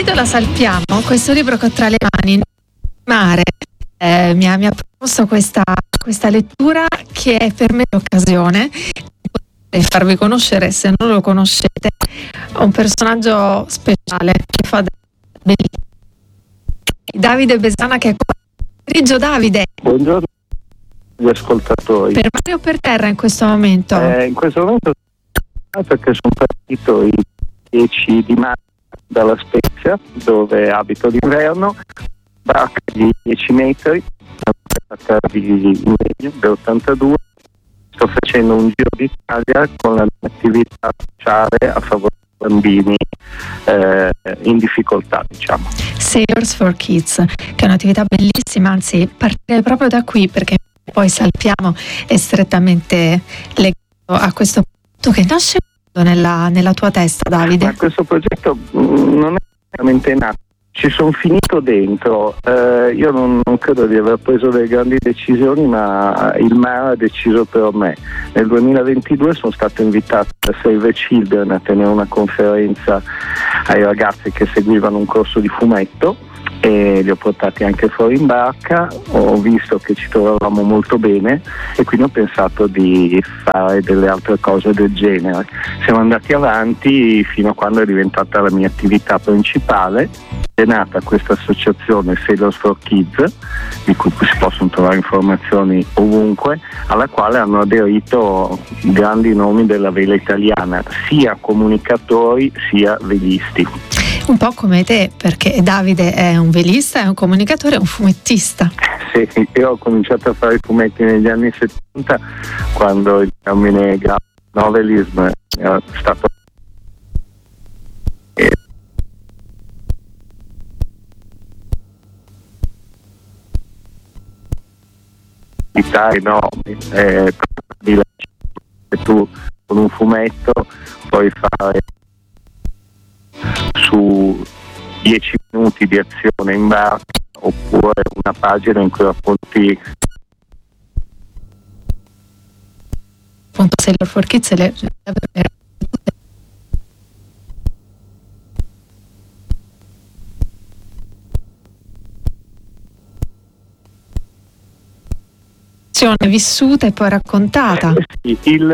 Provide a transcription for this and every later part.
La Salpiamo, questo libro che ho tra le mani, Mare, mi ha proposto questa lettura che è per me l'occasione di farvi conoscere, se non lo conoscete, un personaggio speciale che fa Davide Besana, che è qua. Pomeriggio, Davide. Buongiorno agli ascoltatori. Per mare o per terra in questo momento? In questo momento perché sono partito il 10 di maggio dalla Spezia, dove abito d'inverno, barca di 10 metri, di legno d'82. Sto facendo un giro d'Italia con la mia attività sociale a favore dei bambini in difficoltà, diciamo. Sailors for Kids, che è un'attività bellissima, anzi partirei proprio da qui, perché poi Salpiamo è strettamente legato a questo progetto che nasce nella tua testa, Davide. Ma questo progetto non è veramente nato, ci sono finito dentro. Io non credo di aver preso delle grandi decisioni, ma il mare ha deciso per me. Nel 2022 sono stato invitato da Save the Children a tenere una conferenza ai ragazzi che seguivano un corso di fumetto e li ho portati anche fuori in barca. Ho visto che ci trovavamo molto bene e quindi ho pensato di fare delle altre cose del genere. Siamo andati avanti fino a quando è diventata la mia attività principale. È nata questa associazione Sailors for Kids, di cui si possono trovare informazioni ovunque, alla quale hanno aderito grandi nomi della vela italiana, sia comunicatori sia velisti. Un po' come te, perché Davide è un velista, è un comunicatore, è un fumettista. Sì, io ho cominciato a fare i fumetti negli anni 70, quando il termine graphic novelism era stato enormi, tu con un fumetto puoi fare su 10 minuti di azione in barca, oppure una pagina in cui racconti appunto Sailor for Kids vissuta e poi raccontata. Sì,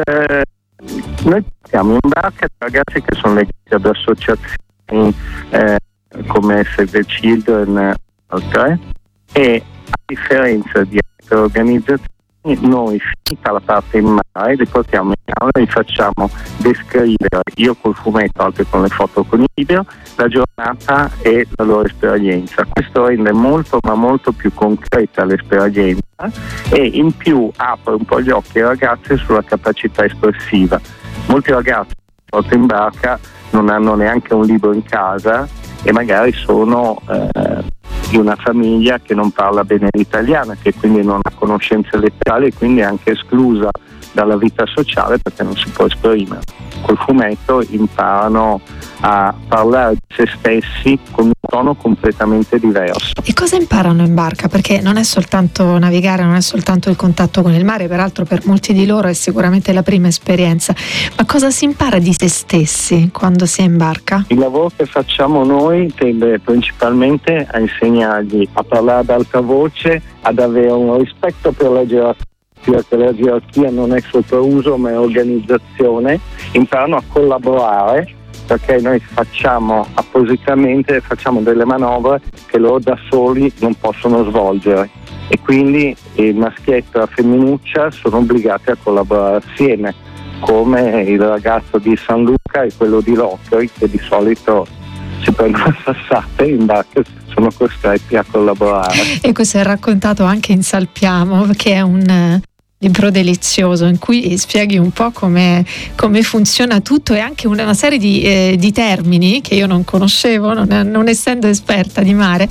noi siamo in barca ragazzi che sono legati ad associazioni come Save the Children e altre, e a differenza di altre organizzazioni noi, finita la parte in mare, li portiamo in aula e li facciamo descrivere, io col fumetto, altri con le foto, con i video, la giornata e la loro esperienza. Questo rende molto ma molto più concreta l'esperienza e in più apre un po' gli occhi ai ragazzi sulla capacità espressiva. Molti ragazzi portati in barca non hanno neanche un libro in casa e magari sono di una famiglia che non parla bene l'italiano, che quindi non ha conoscenze letterali e quindi è anche esclusa dalla vita sociale perché non si può esprimere. Col fumetto imparano a parlare di se stessi con un tono completamente diverso. E cosa imparano in barca? Perché non è soltanto navigare, non è soltanto il contatto con il mare, peraltro per molti di loro è sicuramente la prima esperienza, ma cosa si impara di se stessi quando si è in barca? Il lavoro che facciamo noi tende principalmente a insegnargli a parlare ad alta voce, ad avere un rispetto per la gerarchia, che la gerarchia non è sottouso ma è organizzazione. Imparano a collaborare, perché noi facciamo appositamente delle manovre che loro da soli non possono svolgere e quindi il maschietto e la femminuccia sono obbligati a collaborare assieme, come il ragazzo di San Luca e quello di Lockery, che di solito si prendono sassate in barca, sono costretti a collaborare. E questo è raccontato anche in Salpiamo, che è un libro delizioso in cui spieghi un po' come funziona tutto e anche una serie di termini che io non conoscevo, non essendo esperta di mare,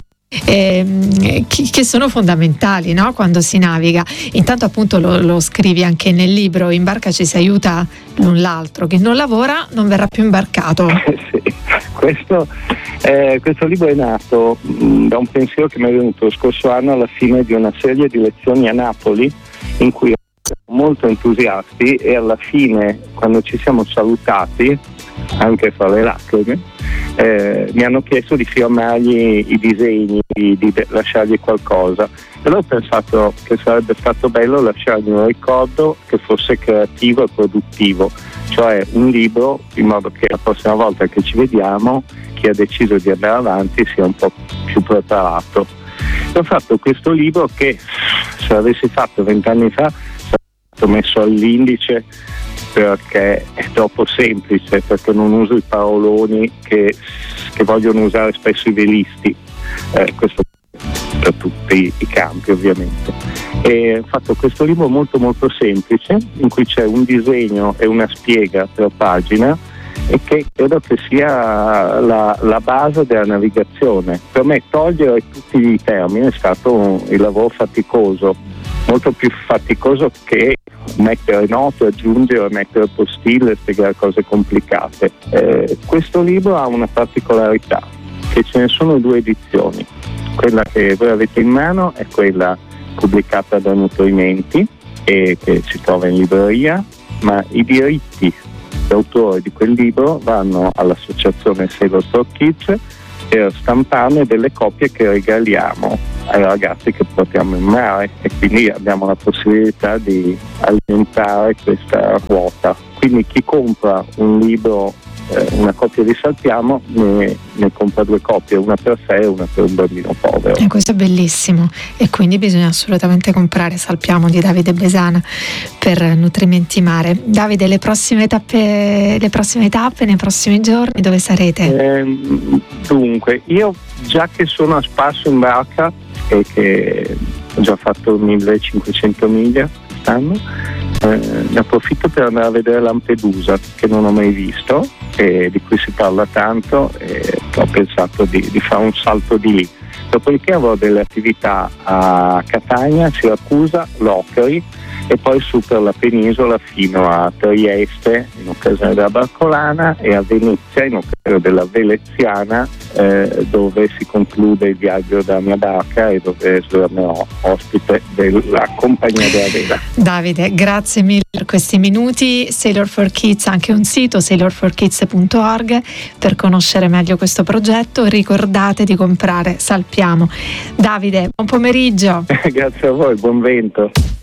che sono fondamentali, no? Quando si naviga. Intanto appunto lo scrivi anche nel libro, in barca ci si aiuta l'un l'altro, chi non lavora non verrà più imbarcato. Sì, questo libro è nato da un pensiero che mi è venuto lo scorso anno alla fine di una serie di lezioni a Napoli in cui eravamo molto entusiasti e alla fine, quando ci siamo salutati, anche fra le lacrime, mi hanno chiesto di firmargli i disegni, di lasciargli qualcosa. E allora ho pensato che sarebbe stato bello lasciargli un ricordo che fosse creativo e produttivo, cioè un libro, in modo che la prossima volta che ci vediamo chi ha deciso di andare avanti sia un po' più preparato. E ho fatto questo libro che, se l'avessi fatto 20 anni fa, sarebbe stato messo all'indice, perché è troppo semplice, perché non uso i paroloni che vogliono usare spesso i velisti, questo per tutti i campi ovviamente. E ho fatto questo libro molto molto semplice, in cui c'è un disegno e una spiega per pagina, e che credo che sia la base della navigazione. Per me togliere tutti i termini è stato il lavoro faticoso, molto più faticoso che mettere note, aggiungere, mettere postille, spiegare cose complicate. Questo libro ha una particolarità, che ce ne sono 2 edizioni. Quella che voi avete in mano è quella pubblicata da Nutrimenti e che si trova in libreria, ma i diritti d'autore di quel libro vanno all'associazione Sailors for Kids per stamparne delle copie che regaliamo ai ragazzi che portiamo in mare, e quindi abbiamo la possibilità di alimentare questa quota. Quindi chi compra un libro, una copia di Salpiamo, ne compra 2 copie, una per sé e una per un bambino povero. E questo è bellissimo, e quindi bisogna assolutamente comprare Salpiamo di Davide Besana per Nutrimenti Mare. Davide, le prossime tappe nei prossimi giorni, dove sarete? Dunque, io già che sono a spasso in barca e che ho già fatto 1500 miglia quest'anno, ne approfitto per andare a vedere Lampedusa, che non ho mai visto e di cui si parla tanto, e ho pensato di fare un salto di lì. Dopodiché avrò delle attività a Catania, Siracusa, Locri e poi su per la penisola fino a Trieste in occasione della Barcolana, e a Venezia in occasione della Veneziana, dove si conclude il viaggio della mia barca e dove sarò ospite della Compagnia della Vela. Davide, grazie mille per questi minuti. Sailor for Kids ha anche un sito, sailorforkids.org, per conoscere meglio questo progetto. Ricordate di comprare Salpiamo. Davide, buon pomeriggio. Grazie a voi, buon vento.